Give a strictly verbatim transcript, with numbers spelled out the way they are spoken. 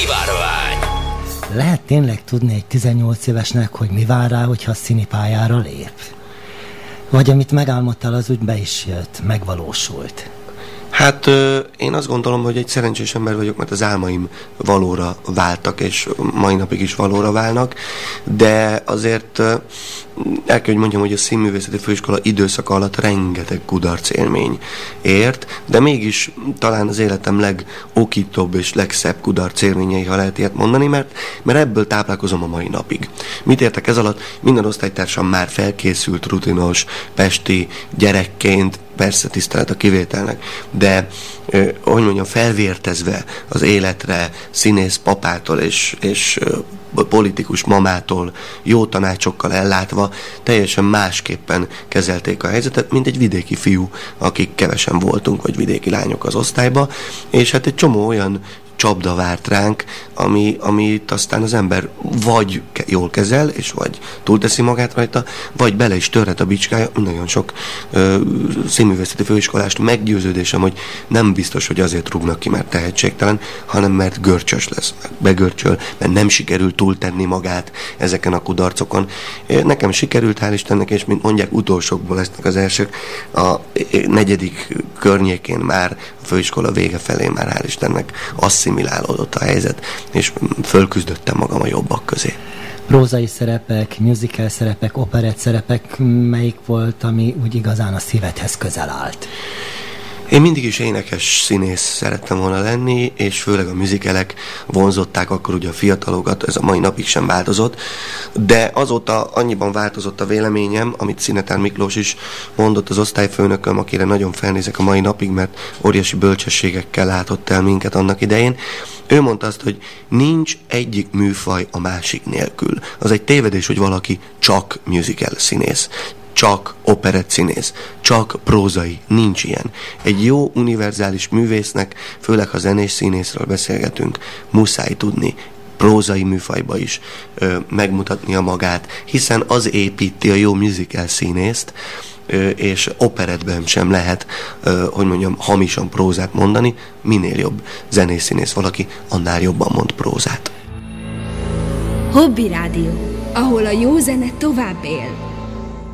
Szivárvány. Lehet tényleg tudni egy tizennyolc évesnek, hogy mi vár rá, hogyha színipályára lép? Vagy amit megálmodtál, az úgy be is jött, megvalósult? Hát én azt gondolom, hogy egy szerencsés ember vagyok, mert az álmaim valóra váltak, és mai napig is valóra válnak, de azért el kell, hogy mondjam, hogy a Színművészeti Főiskola időszaka alatt rengeteg kudarc élmény ért, de mégis talán az életem legokítóbb és legszebb kudarc élményei, ha lehet ilyet mondani, mert, mert ebből táplálkozom a mai napig. Mit értek ez alatt? Minden osztálytársam már felkészült, rutinos, pesti gyerekként, persze tisztelet a kivételnek, de eh, hogy mondjam, felvértezve az életre, színész papától és, és eh, politikus mamától, jó tanácsokkal ellátva, teljesen másképpen kezelték a helyzetet, mint egy vidéki fiú, akik kevesen voltunk, vagy vidéki lányok az osztályba, és hát egy csomó olyan csapda várt ránk, ami, amit aztán az ember vagy jól kezel, és vagy túlteszi magát rajta, vagy bele is törhet a bicskája. Nagyon sok ö, színművészeti főiskolást meggyőződésem, hogy nem biztos, hogy azért rúgnak ki, mert tehetségtelen, hanem mert görcsös lesz, begörcsöl, mert nem sikerült túltenni magát ezeken a kudarcokon. Nekem sikerült, hál' Istennek, és mint mondják, utolsókból lesznek az elsők. A negyedik környékén már, a főiskola vége felé már, hál' Istennek, asszimilálódott a helyzet, és fölküzdöttem magam a jobbak közé. Prózai szerepek, musical szerepek, operett szerepek, melyik volt, ami úgy igazán a szívedhez közel állt? Én mindig is énekes színész szerettem volna lenni, és főleg a musicalek vonzották akkor ugye a fiatalokat, ez a mai napig sem változott, de azóta annyiban változott a véleményem, amit Szinetár Miklós is mondott, az osztályfőnököm, akire nagyon felnézek a mai napig, mert óriási bölcsességekkel látott el minket annak idején. Ő mondta azt, hogy nincs egyik műfaj a másik nélkül. Az egy tévedés, hogy valaki csak musical színész, csak operett színész, csak prózai, nincs ilyen. Egy jó univerzális művésznek, főleg ha zenés színészről beszélgetünk, muszáj tudni prózai műfajba is ö, megmutatnia magát, hiszen az építi a jó musical színészt, ö, és operettben sem lehet, ö, hogy mondjam, hamisan prózát mondani. Minél jobb zenés színész valaki, annál jobban mond prózát. Hobby Rádió, ahol a jó zene tovább él.